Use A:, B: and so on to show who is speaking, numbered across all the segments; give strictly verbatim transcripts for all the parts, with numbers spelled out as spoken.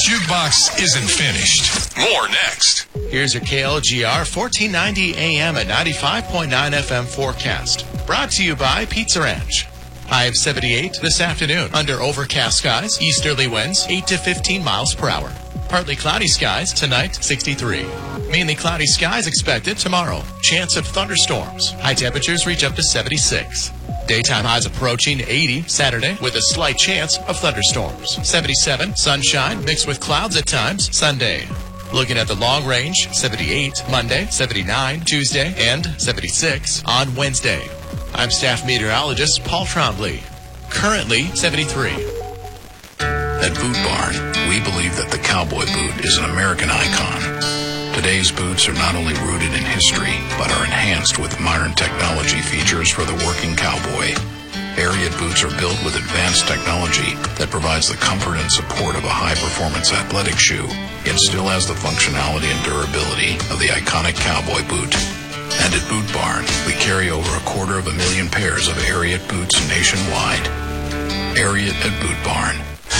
A: Jukebox isn't finished. More next.
B: Here's your K L G R fourteen ninety A M at ninety-five point nine F M forecast. Brought to you by Pizza Ranch. High of seventy-eight this afternoon. Under overcast skies, easterly winds eight to fifteen miles per hour. Partly cloudy skies tonight, sixty-three. Mainly cloudy skies expected tomorrow. Chance of thunderstorms. High temperatures reach up to seventy-six. Daytime highs approaching eighty Saturday with a slight chance of thunderstorms. seventy-seven, sunshine mixed with clouds at times Sunday. Looking at the long range, seventy-eight Monday, seventy-nine Tuesday, and seventy-six on Wednesday. I'm staff meteorologist Paul Trombley. Currently seventy-three.
C: At Boot Barn, we believe that the cowboy boot is an American icon. Today's boots are not only rooted in history, but are enhanced with modern technology features for the working cowboy. Ariat boots are built with advanced technology that provides the comfort and support of a high-performance athletic shoe, yet still has the functionality and durability of the iconic cowboy boot. And at Boot Barn, we carry over a quarter of a million pairs of Ariat boots nationwide. Ariat at Boot Barn.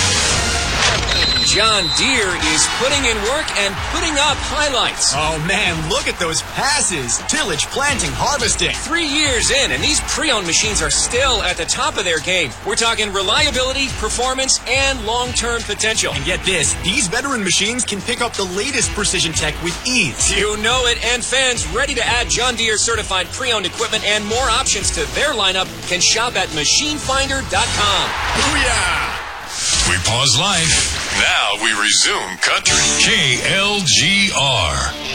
D: John Deere is putting in work and putting up highlights.
E: Oh, man, look at those passes. Tillage, planting, harvesting.
D: Three years in, and these pre-owned machines are still at the top of their game. We're talking reliability, performance, and long-term potential.
E: And get this, these veteran machines can pick up the latest precision tech with ease.
D: You know it, and fans ready to add John Deere certified pre-owned equipment and more options to their lineup can shop at machine finder dot com.
E: Booyah!
A: We pause life. Now we resume country. K L G R.